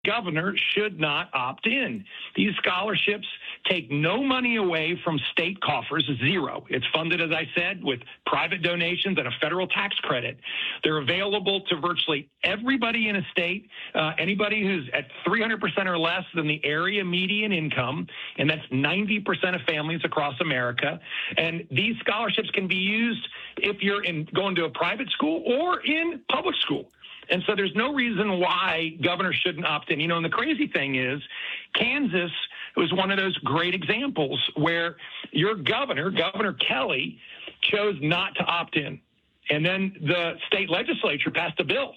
governor should not opt in. These scholarships take no money away from state coffers, zero. It's funded, as I said, with private donations and a federal tax credit. They're available to virtually everybody in a state, anybody who's at 300% or less than the area median income, and that's 90% of families across America. And these scholarships can be used if you're going to a private school or in public school. And so there's no reason why governors shouldn't opt in. And the crazy thing is, Kansas was one of those great examples where your Governor Kelly, chose not to opt in. And then the state legislature passed a bill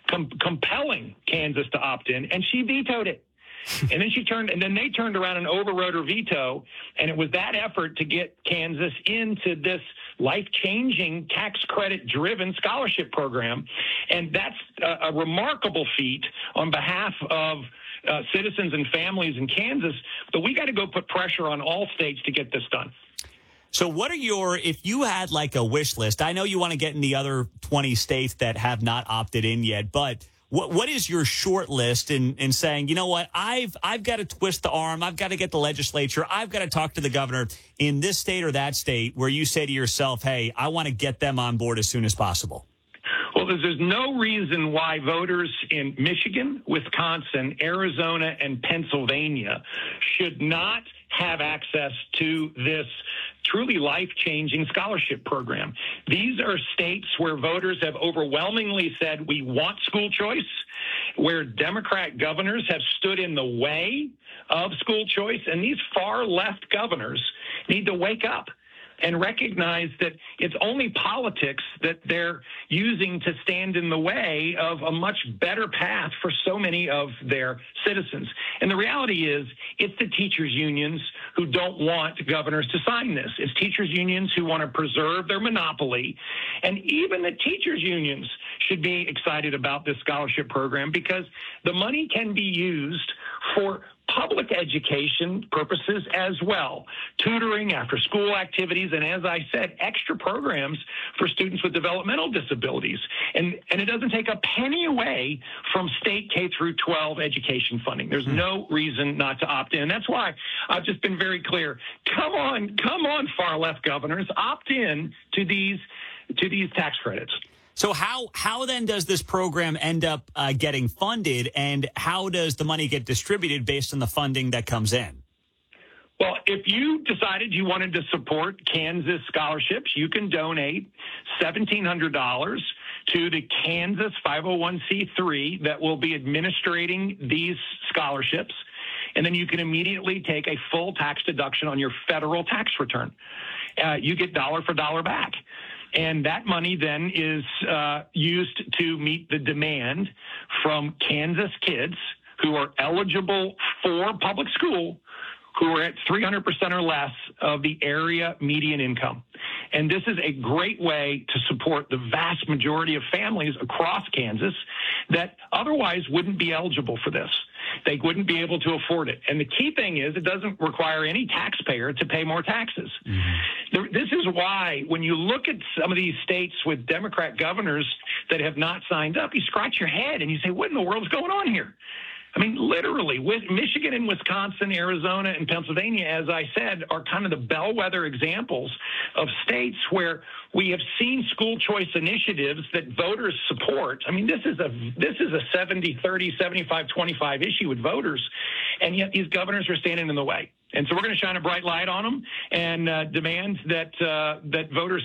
compelling Kansas to opt in, and she vetoed it. And then they turned around and overrode her veto, and it was that effort to get Kansas into this life-changing tax credit-driven scholarship program. And that's a remarkable feat on behalf of citizens and families in Kansas. But we got to go put pressure on all states to get this done. So what are if you had like a wish list, I know you want to get in the other 20 states that have not opted in yet, but what is your short list in saying, you know what, I've got to twist the arm, I've got to get the legislature, I've got to talk to the governor in this state or that state, where you say to yourself, hey, I want to get them on board as soon as possible? Well, there's no reason why voters in Michigan, Wisconsin, Arizona, and Pennsylvania should not have access to this truly life-changing scholarship program. These are states where voters have overwhelmingly said we want school choice, where Democrat governors have stood in the way of school choice, and these far-left governors need to wake up and recognize that it's only politics that they're using to stand in the way of a much better path for so many of their citizens. And the reality is, it's the teachers' unions who don't want governors to sign this. It's teachers' unions who want to preserve their monopoly. And even the teachers' unions should be excited about this scholarship program, because the money can be used for public education purposes as well, tutoring, after school activities, and as I said, extra programs for students with developmental disabilities. And it doesn't take a penny away from state K through 12 education funding. There's no reason not to opt in. That's why I've just been very clear. Come on, far left governors, opt in to these tax credits. So how then does this program end up getting funded, and how does the money get distributed based on the funding that comes in? Well, if you decided you wanted to support Kansas scholarships, you can donate $1,700 to the Kansas 501c3 that will be administrating these scholarships. And then you can immediately take a full tax deduction on your federal tax return. You get dollar for dollar back. And that money then is used to meet the demand from Kansas kids who are eligible for public school, who are at 300% or less of the area median income. And this is a great way to support the vast majority of families across Kansas that otherwise wouldn't be eligible for this. They wouldn't be able to afford it. And the key thing is, it doesn't require any taxpayer to pay more taxes. Mm-hmm. This is why when you look at some of these states with Democrat governors that have not signed up, you scratch your head and you say, what in the world is going on here? I mean, literally, with Michigan and Wisconsin, Arizona, and Pennsylvania, as I said, are kind of the bellwether examples of states where we have seen school choice initiatives that voters support. I mean, this is a 70-30, 75-25 issue with voters, and yet these governors are standing in the way. And so we're going to shine a bright light on them and demand that voters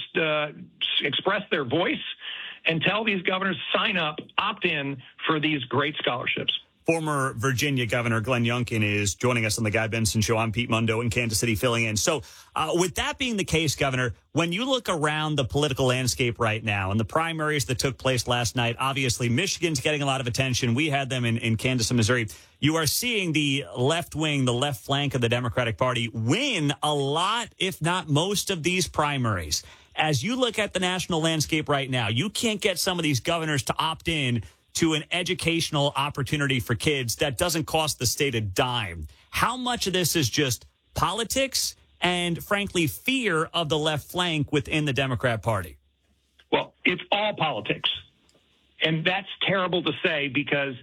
express their voice and tell these governors, sign up, opt in for these great scholarships. Former Virginia Governor Glenn Youngkin is joining us on the Guy Benson Show. I'm Pete Mundo in Kansas City filling in. So with that being the case, Governor, when you look around the political landscape right now and the primaries that took place last night, obviously Michigan's getting a lot of attention. We had them in Kansas and Missouri. You are seeing the left wing, the left flank of the Democratic Party win a lot, if not most, of these primaries. As you look at the national landscape right now, you can't get some of these governors to opt in to an educational opportunity for kids that doesn't cost the state a dime. How much of this is just politics and, frankly, fear of the left flank within the Democrat Party? Well, it's all politics. And that's terrible to say, because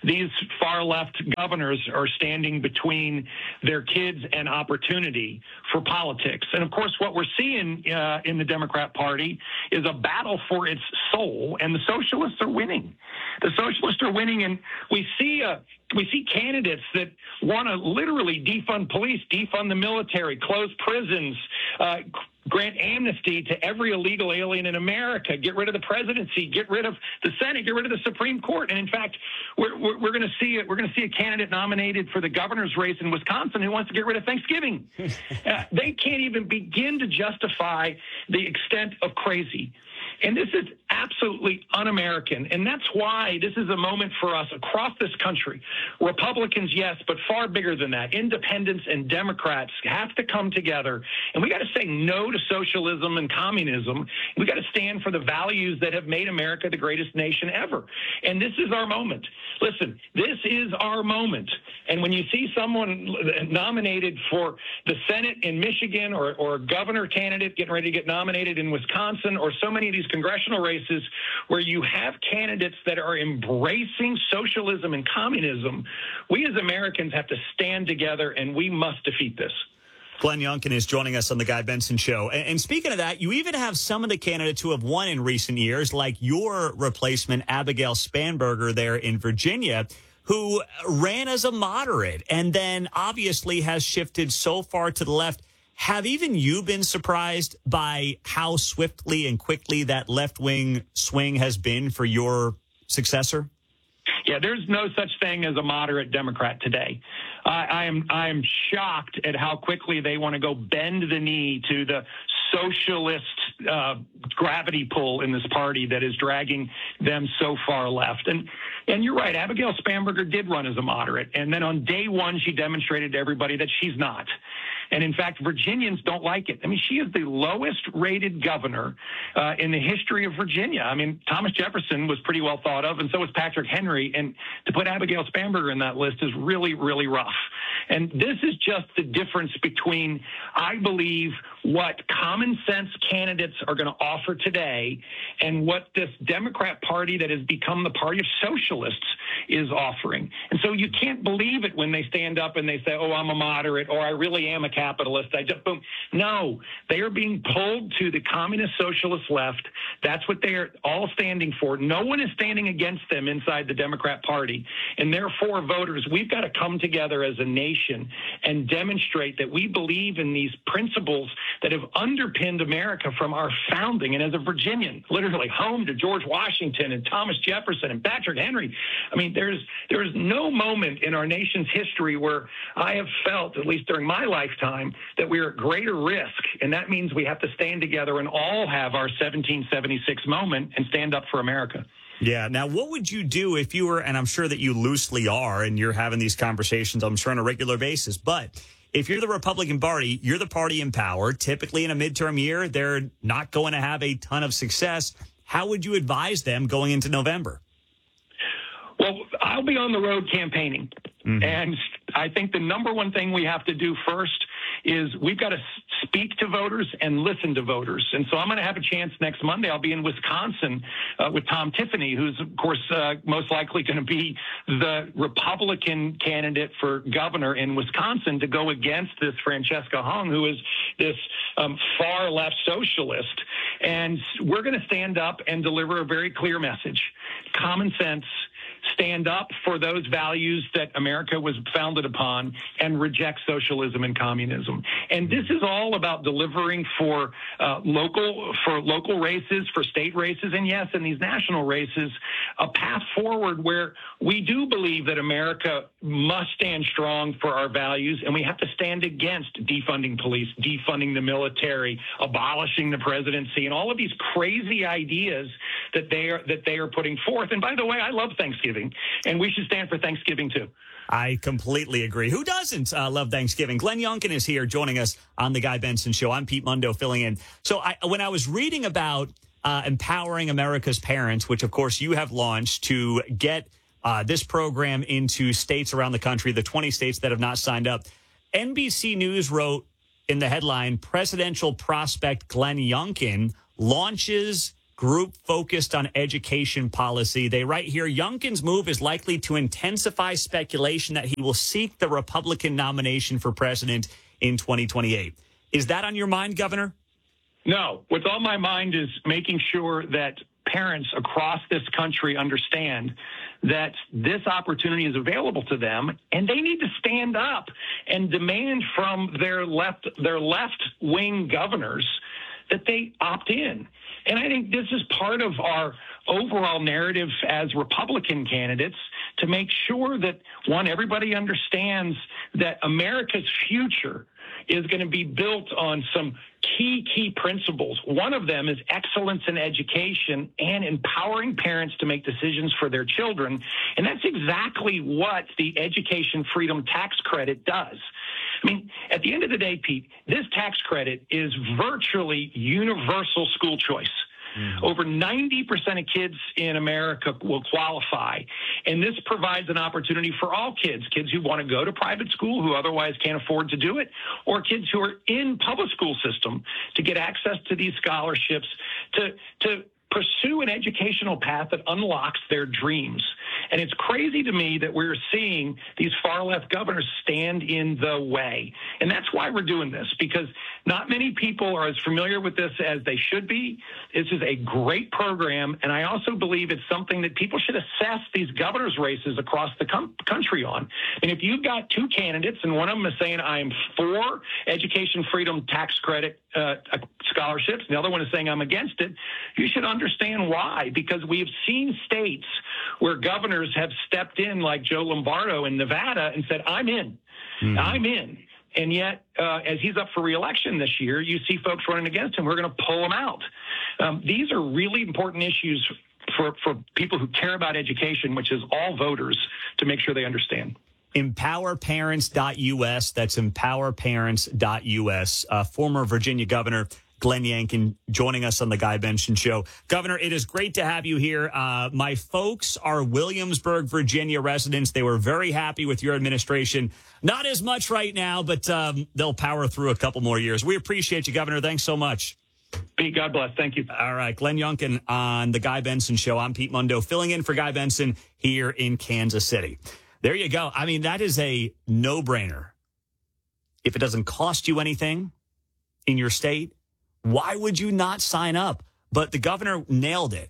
these far left governors are standing between their kids and opportunity for politics. And of course, what we're seeing in the Democrat Party is a battle for its soul, and the socialists are winning. The socialists are winning, and we see candidates that want to literally defund police, defund the military, close prisons, grant amnesty to every illegal alien in America, get rid of the presidency, get rid of the Senate, get rid of the Supreme Court. And in fact, we're going to see it. We're going to see a candidate nominated for the governor's race in Wisconsin who wants to get rid of Thanksgiving. They can't even begin to justify the extent of crazy. And this is absolutely un-American. And that's why this is a moment for us across this country. Republicans, yes, but far bigger than that. Independents and Democrats have to come together. And we got to say no to socialism and communism. We got to stand for the values that have made America the greatest nation ever. And this is our moment. Listen, this is our moment. And when you see someone nominated for the Senate in Michigan or a governor candidate getting ready to get nominated in Wisconsin, or so many of these congressional races where you have candidates that are embracing socialism and communism, we as Americans have to stand together, and we must defeat this. Glenn Youngkin is joining us on the Guy Benson Show. And speaking of that, you even have some of the candidates who have won in recent years, like your replacement, Abigail Spanberger there in Virginia, who ran as a moderate and then obviously has shifted so far to the left. Have even you been surprised by how swiftly and quickly that left-wing swing has been for your successor? Yeah, there's no such thing as a moderate Democrat today. I am shocked at how quickly they want to go bend the knee to the socialist gravity pull in this party that is dragging them so far left. And you're right, Abigail Spanberger did run as a moderate. And then on day one, she demonstrated to everybody that she's not. And in fact, Virginians don't like it. I mean, she is the lowest rated governor in the history of Virginia. I mean, Thomas Jefferson was pretty well thought of, and so was Patrick Henry. And to put Abigail Spanberger in that list is really, really rough. And this is just the difference between, I believe, what common sense candidates are going to offer today and what this Democrat Party that has become the party of socialists is offering. And so you can't believe it when they stand up and they say, oh, I'm a moderate, or I really am a capitalist. I just boom. No, they are being pulled to the communist socialist left. That's what they are all standing for. No one is standing against them inside the Democrat Party. And therefore, voters, we've got to come together as a nation and demonstrate that we believe in these principles that have underpinned America from our founding. And as a Virginian, literally home to George Washington and Thomas Jefferson and Patrick Henry, I mean, there is no moment in our nation's history where I have felt, at least during my lifetime, that we are at greater risk. And that means we have to stand together and all have our 1776 moment and stand up for America. Yeah. Now, what would you do if you were, and I'm sure that you loosely are, and you're having these conversations, I'm sure, on a regular basis, but if you're the Republican Party, you're the party in power. Typically in a midterm year, they're not going to have a ton of success. How would you advise them going into November? Well, I'll be on the road campaigning. Mm-hmm. And I think the number one thing we have to do first is we've got to speak to voters and listen to voters. And so I'm going to have a chance next Monday. I'll be in Wisconsin with Tom Tiffany, who's, of course, most likely going to be the Republican candidate for governor in Wisconsin to go against this Francesca Hung, who is this far left socialist. And we're going to stand up and deliver a very clear message. Common sense. Stand up for those values that America was founded upon and reject socialism and communism. And this is all about delivering for local races, for state races, and yes, in these national races, a path forward where we do believe that America must stand strong for our values, and we have to stand against defunding police, defunding the military, abolishing the presidency, and all of these crazy ideas that they are putting forth. And by the way, I love Thanksgiving. And we should stand for Thanksgiving, too. I completely agree. Who doesn't love Thanksgiving? Glenn Youngkin is here joining us on The Guy Benson Show. I'm Pete Mundo filling in. So when I was reading about Empowering America's Parents, which, of course, you have launched to get this program into states around the country, the 20 states that have not signed up, NBC News wrote in the headline, Presidential Prospect Glenn Youngkin launches group focused on education policy. They write here, Youngkin's move is likely to intensify speculation that he will seek the Republican nomination for president in 2028. Is that on your mind, Governor? No. What's on my mind is making sure that parents across this country understand that this opportunity is available to them, and they need to stand up and demand from their left-wing governors that they opt in. And I think this is part of our overall narrative as Republican candidates to make sure that, one, everybody understands that America's future is going to be built on some key principles. One of them is excellence in education and empowering parents to make decisions for their children. And that's exactly what the Education Freedom Tax Credit does. I mean, at the end of the day, Pete, this tax credit is virtually universal school choice. Over 90% of kids in America will qualify. And this provides an opportunity for all kids who want to go to private school, who otherwise can't afford to do it, or kids who are in public school system to get access to these scholarships to pursue an educational path that unlocks their dreams. And it's crazy to me that we're seeing these far-left governors stand in the way. And that's why we're doing this, because not many people are as familiar with this as they should be. This is a great program, and I also believe it's something that people should assess these governor's races across the country on. And if you've got two candidates, and one of them is saying, I'm for education freedom tax credit scholarships, and the other one is saying I'm against it, you should understand why, because we have seen states where governors have stepped in, like Joe Lombardo in Nevada, and said, I'm in. I'm in. And yet, as he's up for re-election this year, you see folks running against him. We're going to pull him out. These are really important issues for people who care about education, which is all voters, to make sure they understand. EmpowerParents.us. That's EmpowerParents.us. Former Virginia Governor Glenn Youngkin joining us on the Guy Benson Show. Governor, it is great to have you here. My folks are Williamsburg, Virginia residents. They were very happy with your administration. Not as much right now, but they'll power through a couple more years. We appreciate you, Governor. Thanks so much. Pete, God bless. Thank you. All right. Glenn Youngkin on the Guy Benson Show. I'm Pete Mundo, filling in for Guy Benson here in Kansas City. There you go. I mean, that is a no-brainer. If it doesn't cost you anything in your state, why would you not sign up? But the governor nailed it.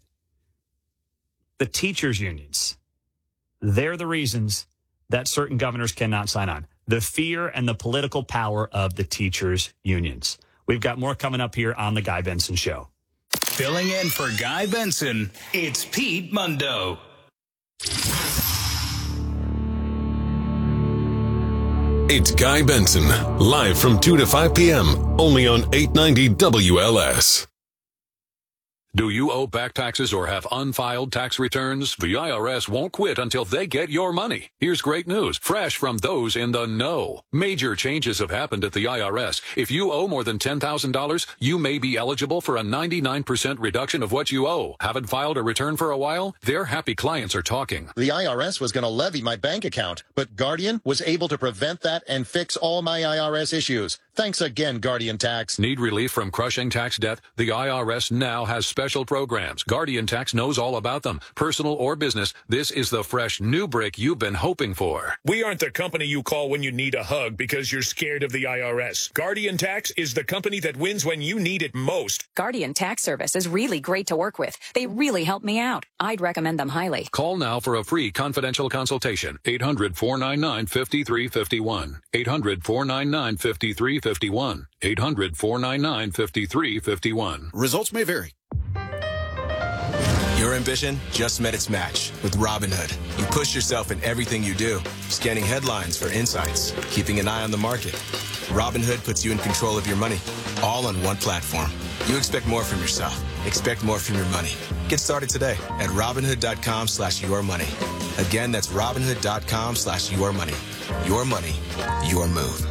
The teachers' unions, they're the reasons that certain governors cannot sign on. The fear and the political power of the teachers' unions. We've got more coming up here on the Guy Benson Show. Filling in for Guy Benson, it's Pete Mundo. It's Guy Benson, live from 2 to 5 p.m., only on 890 WLS. Do you owe back taxes or have unfiled tax returns? The IRS won't quit until they get your money. Here's great news, fresh from those in the know. Major changes have happened at the IRS. If you owe more than $10,000, you may be eligible for a 99% reduction of what you owe. Haven't filed a return for a while? Their happy clients are talking. The IRS was going to levy my bank account, but Guardian was able to prevent that and fix all my IRS issues. Thanks again, Guardian Tax. Need relief from crushing tax debt? The IRS now has special programs. Guardian Tax knows all about them. Personal or business, this is the fresh new brick you've been hoping for. We aren't the company you call when you need a hug because you're scared of the IRS. Guardian Tax is the company that wins when you need it most. Guardian Tax Service is really great to work with. They really help me out. I'd recommend them highly. Call now for a free confidential consultation. 800-499-5351. 800-499-5351. 800-499-5351. Results may vary. Your ambition just met its match with Robinhood. You push yourself in everything you do, scanning headlines for insights, keeping an eye on the market. Robinhood puts you in control of your money, all on one platform. You expect more from yourself. Expect more from your money. Get started today at Robinhood.com/yourmoney. Again, that's Robinhood.com/yourmoney. Your money, your move.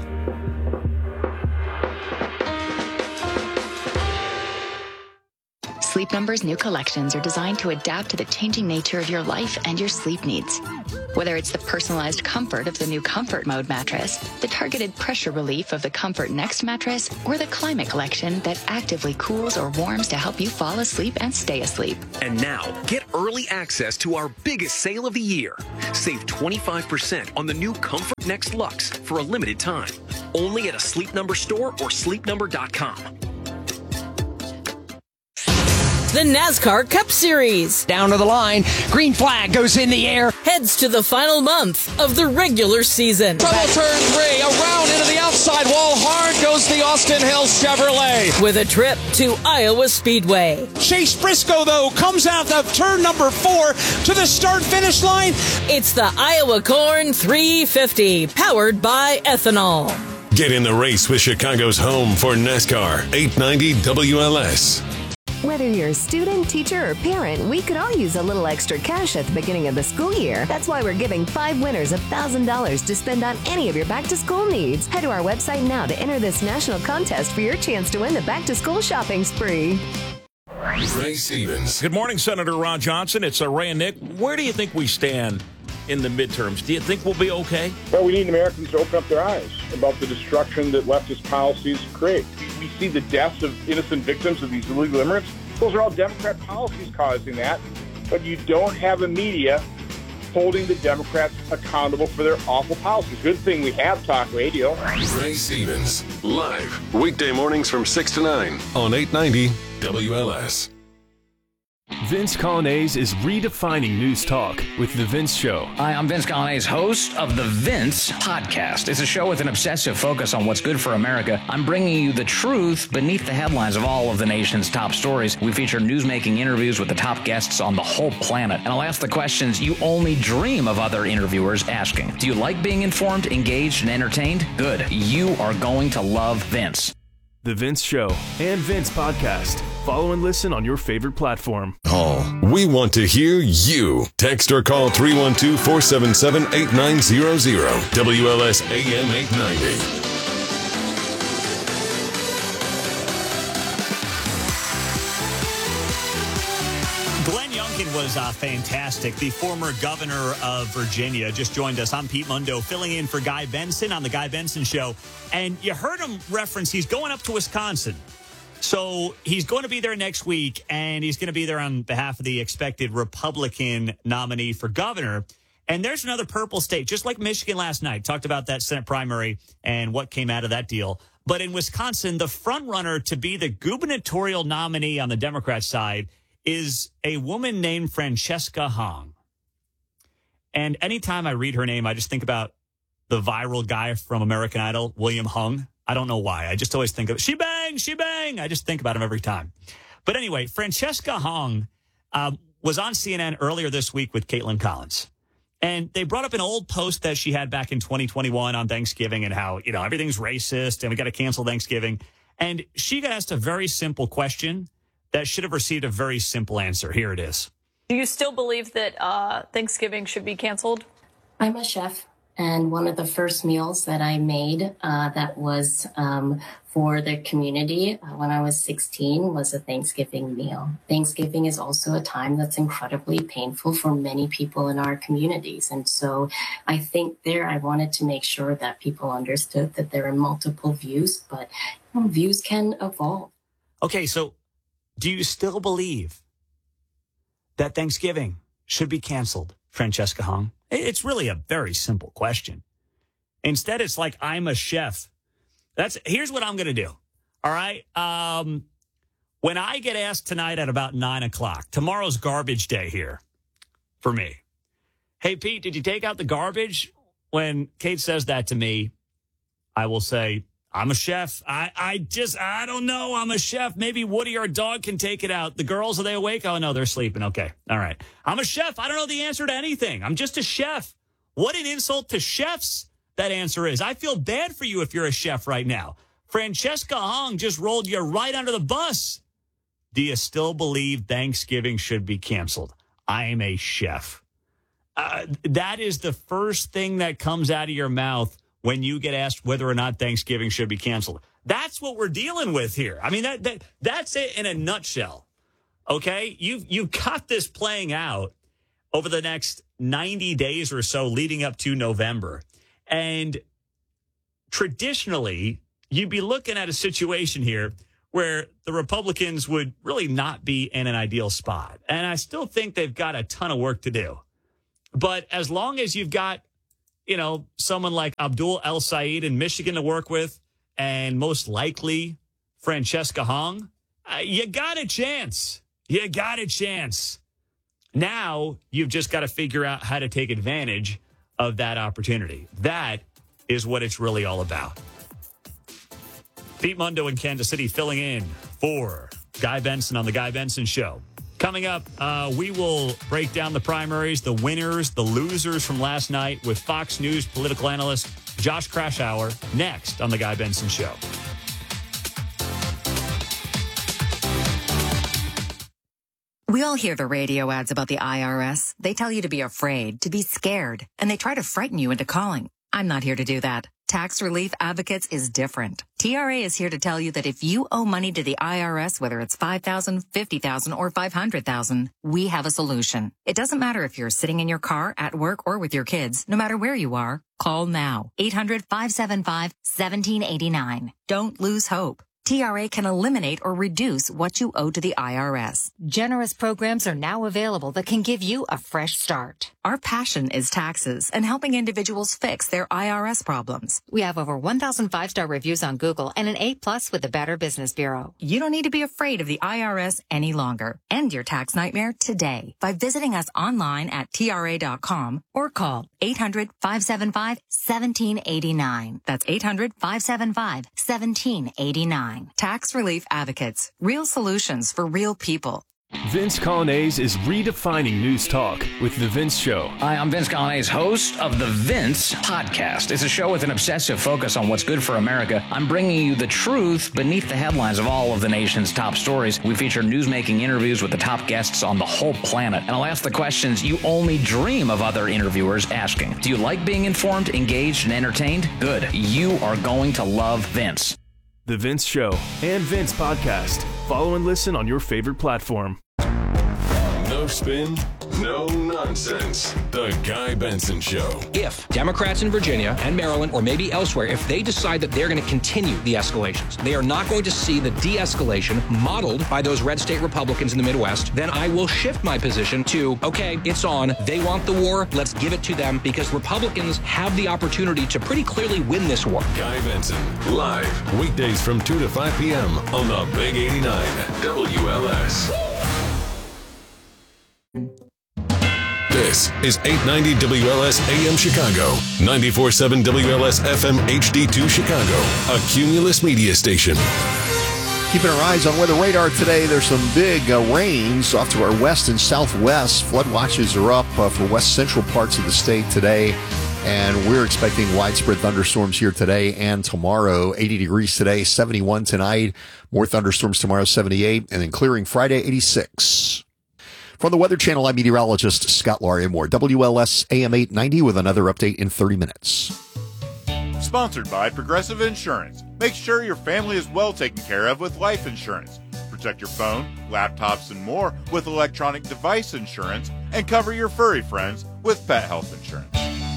Sleep Number's new collections are designed to adapt to the changing nature of your life and your sleep needs. Whether it's the personalized comfort of the new Comfort Mode mattress, the targeted pressure relief of the Comfort Next mattress, or the Climate Collection that actively cools or warms to help you fall asleep and stay asleep. And now, get early access to our biggest sale of the year. Save 25% on the new Comfort Next Luxe for a limited time. Only at a Sleep Number store or sleepnumber.com. The NASCAR Cup Series. Down to the line. Green flag goes in the air. Heads to the final month of the regular season. Trouble turn 3. Around into the outside wall. Hard goes the Austin Hill Chevrolet. With a trip to Iowa Speedway. Chase Briscoe, though, comes out of turn number 4 to the start-finish line. It's the Iowa Corn 350, powered by ethanol. Get in the race with Chicago's home for NASCAR, 890 WLS. Whether you're a student, teacher, or parent, we could all use a little extra cash at the beginning of the school year. That's why we're giving 5 winners $1,000 to spend on any of your back-to-school needs. Head to our website now to enter this national contest for your chance to win the back-to-school shopping spree. Ray Stevens. Good morning, Senator Ron Johnson. It's Ray and Nick. Where do you think we stand in the midterms? Do you think we'll be okay? Well, we need Americans to open up their eyes about the destruction that leftist policies create. We see the deaths of innocent victims of these illegal immigrants. Those are all Democrat policies causing that. But you don't have a media holding the Democrats accountable for their awful policies. Good thing we have talk radio. Ray Stevens, live, weekday mornings from 6 to 9 on 890 WLS. Vince Colonnese is redefining news talk with The Vince Show. Hi, I'm Vince Colonnese, host of The Vince Podcast. It's a show with an obsessive focus on what's good for America. I'm bringing you the truth beneath the headlines of all of the nation's top stories. We feature newsmaking interviews with the top guests on the whole planet. And I'll ask the questions you only dream of other interviewers asking. Do you like being informed, engaged, and entertained? Good. You are going to love Vince. The Vince Show and Vince Podcast. Follow and listen on your favorite platform. Call. We want to hear you. Text or call 312-477-8900. WLS AM 890. Was fantastic. The former governor of Virginia just joined us. I'm Pete Mundo, filling in for Guy Benson on The Guy Benson Show. And you heard him reference he's going up to Wisconsin. So he's going to be there next week, and he's going to be there on behalf of the expected Republican nominee for governor. And there's another purple state, just like Michigan last night. Talked about that Senate primary and what came out of that deal. But in Wisconsin, the front runner to be the gubernatorial nominee on the Democrat side is a woman named Francesca Hong. And anytime I read her name, I just think about the viral guy from American Idol, William Hung. I don't know why. I just always think of, she bang, she bang. I just think about him every time. But anyway, Francesca Hong was on CNN earlier this week with Caitlin Collins. And they brought up an old post that she had back in 2021 on Thanksgiving and how, you know, everything's racist and we got to cancel Thanksgiving. And she got asked a very simple question that should have received a very simple answer. Here it is. Do you still believe that Thanksgiving should be canceled? I'm a chef, and one of the first meals that I made that was for the community when I was 16 was a Thanksgiving meal. Thanksgiving is also a time that's incredibly painful for many people in our communities. And so I think I wanted to make sure that people understood that there are multiple views, but views can evolve. Okay, so do you still believe that Thanksgiving should be canceled, Francesca Hong? It's really a very simple question. Instead, it's like, I'm a chef. Here's what I'm going to do. All right. When I get asked tonight at about 9 o'clock, tomorrow's garbage day here for me. Hey, Pete, did you take out the garbage? When Kate says that to me, I will say, I'm a chef. I don't know. I'm a chef. Maybe Woody, our dog, can take it out. The girls, are they awake? Oh, no, they're sleeping. Okay. All right. I'm a chef. I don't know the answer to anything. I'm just a chef. What an insult to chefs that answer is. I feel bad for you if you're a chef right now. Francesca Hong just rolled you right under the bus. Do you still believe Thanksgiving should be canceled? I am a chef. That is the first thing that comes out of your mouth when you get asked whether or not Thanksgiving should be canceled. That's what we're dealing with here. I mean, that's it in a nutshell. Okay? You've got this playing out over the next 90 days or so leading up to November. And traditionally, you'd be looking at a situation here where the Republicans would really not be in an ideal spot. And I still think they've got a ton of work to do. But as long as you've got, someone like Abdul El-Sayed in Michigan to work with, and most likely Francesca Hong, you got a chance. You got a chance. Now you've just got to figure out how to take advantage of that opportunity. That is what it's really all about. Pete Mundo in Kansas City filling in for Guy Benson on The Guy Benson Show. Coming up, we will break down the primaries, the winners, the losers from last night with Fox News political analyst Josh Kraushaar next on The Guy Benson Show. We all hear the radio ads about the IRS. They tell you to be afraid, to be scared, and they try to frighten you into calling. I'm not here to do that. Tax Relief Advocates is different. TRA is here to tell you that if you owe money to the IRS, whether it's $5,000, $50,000, or $500,000, we have a solution. It doesn't matter if you're sitting in your car, at work, or with your kids. No matter where you are, call now. 800-575-1789. Don't lose hope. TRA can eliminate or reduce what you owe to the IRS. Generous programs are now available that can give you a fresh start. Our passion is taxes and helping individuals fix their IRS problems. We have over 1,000 5-star reviews on Google and an A+ with the Better Business Bureau. You don't need to be afraid of the IRS any longer. End your tax nightmare today by visiting us online at TRA.com or call 800-575-1789. That's 800-575-1789. Tax Relief Advocates. Real solutions for real people. Vince Colonnese is redefining news talk with The Vince Show. Hi, I'm Vince Colonnese, host of The Vince Podcast. It's a show with an obsessive focus on what's good for America. I'm bringing you the truth beneath the headlines of all of the nation's top stories. We feature newsmaking interviews with the top guests on the whole planet. And I'll ask the questions you only dream of other interviewers asking. Do you like being informed, engaged, and entertained? Good. You are going to love Vince. The Vince Show and Vince Podcast. Follow and listen on your favorite platform. No spin, no nonsense. The Guy Benson Show. If Democrats in Virginia and Maryland, or maybe elsewhere, if they decide that they're going to continue the escalations, they are not going to see the de-escalation modeled by those red state Republicans in the Midwest, then I will shift my position to, okay, it's on. They want the war. Let's give it to them, because Republicans have the opportunity to pretty clearly win this war. Guy Benson, live, weekdays from 2 to 5 p.m. on the Big 89 WLS. This is 890 WLS AM Chicago, 94.7 WLS FM HD2 Chicago, a Cumulus media station. Keeping our eyes on weather radar today, there's some big rains off to our west and southwest. Flood watches are up for west central parts of the state today, and we're expecting widespread thunderstorms here today and tomorrow. 80 degrees today, 71 tonight. More thunderstorms tomorrow, 78, and then clearing Friday, 86. From the Weather Channel, I'm meteorologist Scott Larimore. WLS AM 890 with another update in 30 minutes. Sponsored by Progressive Insurance. Make sure your family is well taken care of with life insurance. Protect your phone, laptops, and more with electronic device insurance. And cover your furry friends with pet health insurance.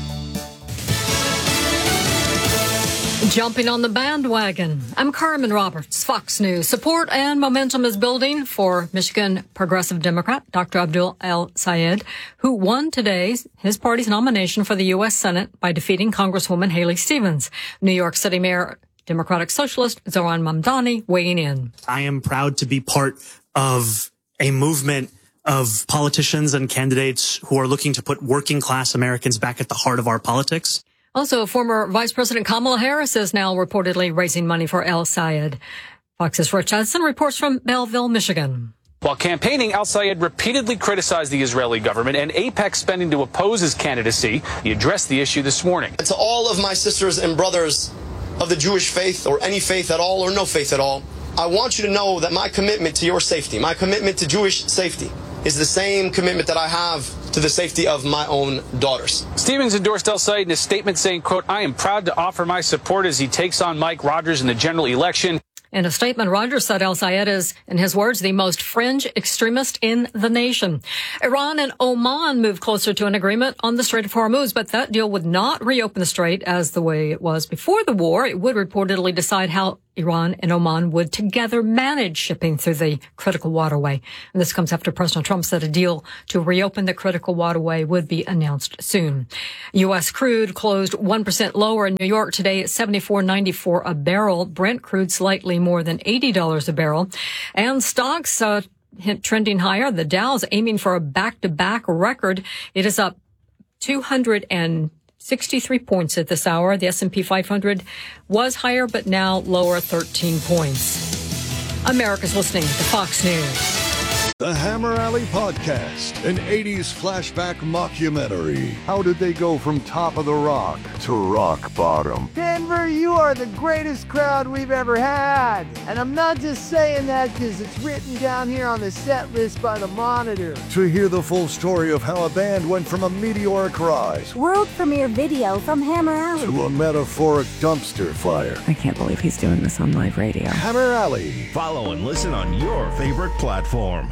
Jumping on the bandwagon. I'm Carmen Roberts, Fox News. Support and momentum is building for Michigan Progressive Democrat Dr. Abdul El-Sayed, who won today his party's nomination for the U.S. Senate by defeating Congresswoman Haley Stevens. New York City Mayor Democratic Socialist Zohran Mamdani weighing in. I am proud to be part of a movement of politicians and candidates who are looking to put working class Americans back at the heart of our politics. Also, former Vice President Kamala Harris is now reportedly raising money for El-Sayed. Fox's Rich Hudson reports from Belleville, Michigan. While campaigning, El-Sayed repeatedly criticized the Israeli government and AIPAC spending to oppose his candidacy. He addressed the issue this morning. To all of my sisters and brothers of the Jewish faith, or any faith at all, or no faith at all, I want you to know that my commitment to your safety, my commitment to Jewish safety, is the same commitment that I have to the safety of my own daughters. Stevens endorsed El-Sayed in a statement saying, quote, I am proud to offer my support as he takes on Mike Rogers in the general election. In a statement, Rogers said al-Sayed is, in his words, the most fringe extremist in the nation. Iran and Oman moved closer to an agreement on the Strait of Hormuz, but that deal would not reopen the strait as the way it was before the war. It would reportedly decide how Iran and Oman would together manage shipping through the critical waterway. And this comes after President Trump said a deal to reopen the critical waterway would be announced soon. U.S. crude closed 1% lower in New York today at $74.94 a barrel. Brent crude slightly more than $80 a barrel. And stocks trending higher. The Dow's aiming for a back-to-back record. It is up 263 points at this hour. The S&P 500 was higher, but now lower 13 points. America's listening to Fox News. The Hammer Alley Podcast, an 80s flashback mockumentary. How did they go from top of the rock to rock bottom? Denver, you are the greatest crowd we've ever had. And I'm not just saying that because it's written down here on the set list by the Monitor. To hear the full story of how a band went from a meteoric rise, world premiere video from Hammer Alley, to a metaphoric dumpster fire. I can't believe he's doing this on live radio. Hammer Alley. Follow and listen on your favorite platform.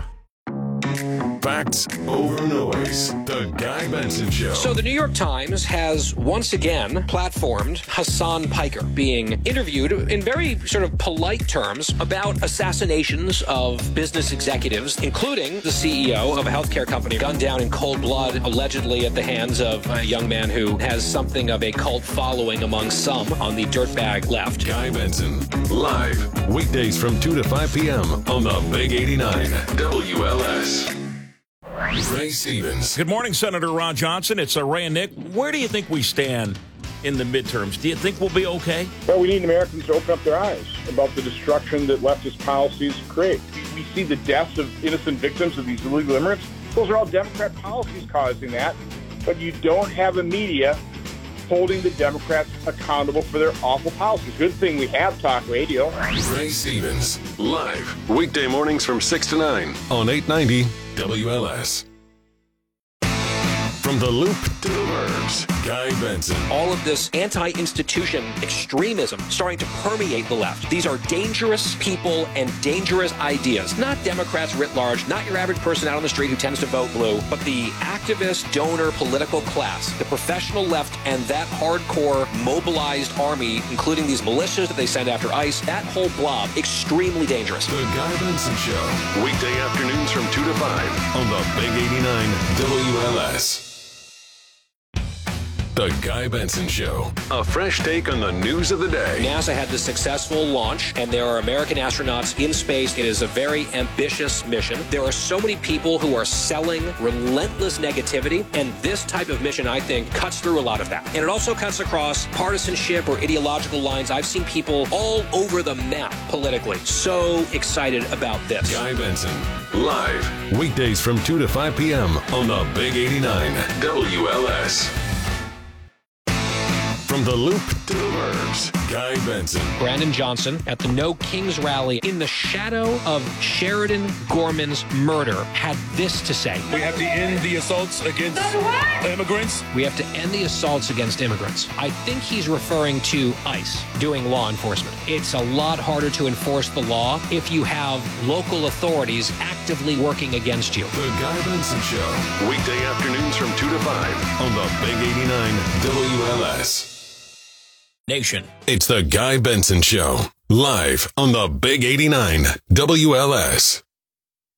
Facts over noise. The Guy Benson Show. So the New York Times has once again platformed Hassan Piker being interviewed in very sort of polite terms about assassinations of business executives, including the CEO of a healthcare company gunned down in cold blood, allegedly at the hands of a young man who has something of a cult following among some on the dirtbag left. Guy Benson, live, weekdays from 2 to 5 p.m. on the Big 89 WLS. Ray Stevens. Good morning, Senator Ron Johnson. It's Ray and Nick. Where do you think we stand in the midterms? Do you think we'll be okay? Well, we need Americans to open up their eyes about the destruction that leftist policies create. We see the deaths of innocent victims of these illegal immigrants. Those are all Democrat policies causing that. But you don't have a media holding the Democrats accountable for their awful policies. Good thing we have talk radio. Ray Stevens, live, weekday mornings from 6 to 9 on 890 WLS. From the Loop to the Burbs, Guy Benson. All of this anti-institution extremism starting to permeate the left. These are dangerous people and dangerous ideas. Not Democrats writ large, not your average person out on the street who tends to vote blue, but the activist, donor, political class, the professional left, and that hardcore mobilized army, including these militias that they send after ICE, that whole blob, extremely dangerous. The Guy Benson Show, weekday afternoons from 2 to 5 on the Big 89 WLS. The Guy Benson Show. A fresh take on the news of the day. NASA had the successful launch, and there are American astronauts in space. It is a very ambitious mission. There are so many people who are selling relentless negativity, and this type of mission, I think, cuts through a lot of that. And it also cuts across partisanship or ideological lines. I've seen people all over the map politically. So excited about this. Guy Benson, live, weekdays from 2 to 5 p.m. on the Big 89 WLS. From the Loop to the Burbs, Guy Benson. Brandon Johnson at the No Kings rally in the shadow of Sheridan Gorman's murder had this to say. We have to end the assaults against immigrants. We have to end the assaults against immigrants. I think he's referring to ICE doing law enforcement. It's a lot harder to enforce the law if you have local authorities actively working against you. The Guy Benson Show, weekday afternoons from 2 to 5 on the Big 89 WLS. Nation. It's the Guy Benson Show, live on the Big 89 WLS.